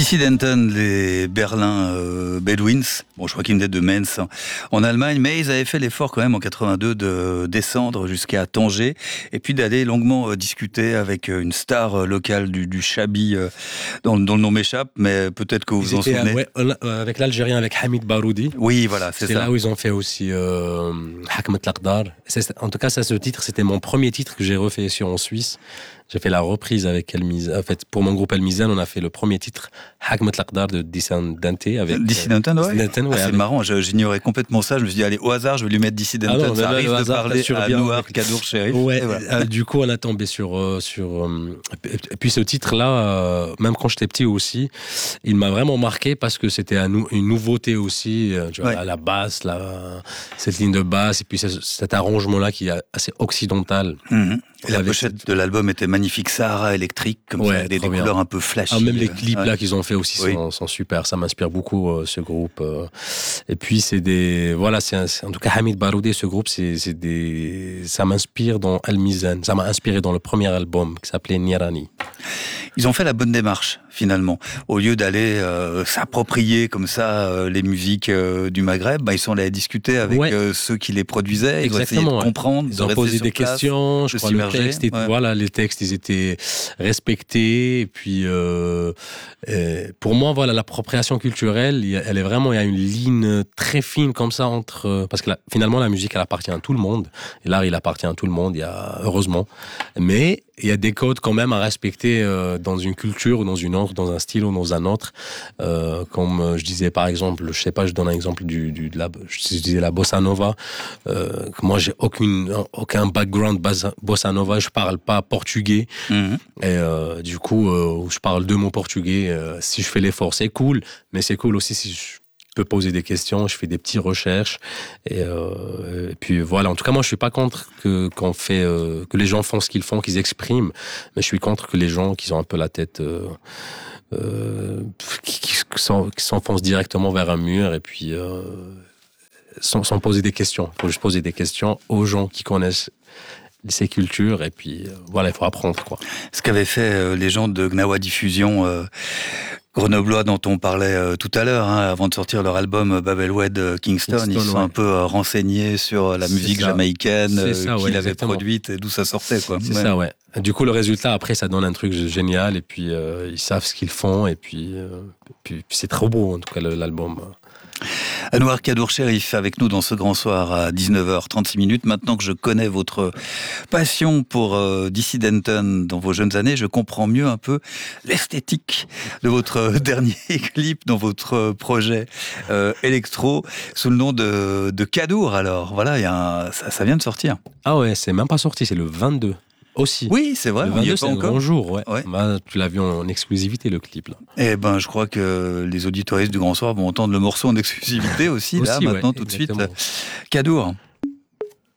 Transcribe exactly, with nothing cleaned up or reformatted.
Dissidenten, les Berlin euh, Bedouins, bon, je crois qu'ils venaient de Mainz hein, en Allemagne, mais ils avaient fait l'effort quand même en quatre-vingt-deux de descendre jusqu'à Tanger et puis d'aller longuement euh, discuter avec euh, une star euh, locale du, du Chabi euh, dont, dont le nom m'échappe, mais peut-être que vous vous en souvenez. Ouais, avec l'Algérien, avec Hamid Baroudi. Oui, voilà, c'est, c'est ça. là où ils ont fait aussi euh, Hakmet Lakhdar. En tout cas, ça, ce titre, c'était mon premier titre que j'ai refait ici en Suisse. J'ai fait la reprise avec El Mizan. En fait, pour mon groupe El Mizan, on a fait le premier titre, Hakmet Lakhdar de Dissidenten. Avec, Dissidenten, ouais. Dissidenten, ouais, ah, c'est avec... marrant, je, j'ignorais complètement ça. Je me suis dit, allez, au hasard, je vais lui mettre Dissidenten. Ah non, ça arrive de parler à Nouar Kadour Sherif. Ouais, voilà. euh, du coup, on a tombé sur... Euh, sur euh, et puis ce titre-là, euh, même quand j'étais petit aussi, il m'a vraiment marqué parce que c'était un, une nouveauté aussi. Euh, tu vois, ouais. La basse, la, cette ligne de basse, et puis ce, cet arrangement-là qui est assez occidental. Mm-hmm. Et la pochette cette... de l'album était magnifique, Sahara électrique, comme ouais, ça, des, des couleurs un peu flashy. Ah, même les clips ouais. là qu'ils ont fait aussi oui. sont, sont super, ça m'inspire beaucoup euh, ce groupe. Euh. Et puis c'est des, voilà, c'est, un, c'est en tout cas Hamid Baroudi, ce groupe, c'est, c'est des, ça m'inspire dans Al Mizan, ça m'a inspiré dans le premier album qui s'appelait Nirani. Ils ont fait la bonne démarche finalement, au lieu d'aller euh, s'approprier comme ça euh, les musiques euh, du Maghreb, bah, ils sont allés discuter avec ouais. euh, ceux qui les produisaient, ils ont essayé de ouais. comprendre, ils ont posé des place, questions, je crois le texte, et, ouais. voilà, les textes ils étaient respectés, et puis euh, et pour moi voilà l'appropriation culturelle, elle est vraiment, il y a une ligne très fine comme ça entre, parce que la, finalement la musique elle appartient à tout le monde, et l'art il appartient à tout le monde, il y a heureusement, mais il y a des codes quand même à respecter euh, dans une culture ou dans une autre, dans un style ou dans un autre. Euh, comme euh, je disais par exemple, je sais pas, je donne un exemple du, du de la, je disais la bossa nova. Euh, moi j'ai aucune aucun background bossa nova, je parle pas portugais mm-hmm. et euh, du coup euh, je parle deux mots portugais. Euh, si je fais l'effort, c'est cool, mais c'est cool aussi si je Je peux poser des questions, je fais des petites recherches et, euh, et puis voilà. En tout cas, moi, je suis pas contre que qu'on fait euh, que les gens font ce qu'ils font, qu'ils expriment, mais je suis contre que les gens qui ont un peu la tête euh, euh, qui, qui, qui s'enfoncent directement vers un mur et puis euh, sans, sans poser des questions. Il faut juste poser des questions aux gens qui connaissent ces cultures et puis euh, voilà, il faut apprendre quoi. Ce qu'avaient fait euh, les gens de Gnawa Diffusion. Euh... Grenoblois dont on parlait euh, tout à l'heure, hein, avant de sortir leur album Babelwed euh, Kingston, Kingston, ils sont ouais. un peu euh, renseignés sur la musique jamaïcaine euh, ça, qu'il ouais, avait produite et d'où ça sortait, quoi. C'est ouais. ça, ouais. Du coup, le résultat, après, ça donne un truc génial et puis euh, ils savent ce qu'ils font et puis, euh, puis, puis c'est trop beau, en tout cas, l'album. Anouar Kadour Sherif avec nous dans ce grand soir à dix-neuf heures trente-six minutes. Maintenant que je connais votre passion pour euh, Dissidenten dans vos jeunes années, je comprends mieux un peu l'esthétique de votre dernier clip dans votre projet euh, électro sous le nom de, de Kadour. Alors voilà, y a un, ça, ça vient de sortir. Ah ouais, c'est même pas sorti, c'est le vingt-deux. Aussi. Oui, c'est vrai. Le vingt-deux, c'est un grand jour, ouais. ouais. Bah, tu l'as vu en exclusivité, le clip, là. Eh ben, je crois que les auditoristes du Grand Soir vont entendre le morceau en exclusivité aussi, aussi là, ouais, maintenant, tout exactement. de suite. Kadour.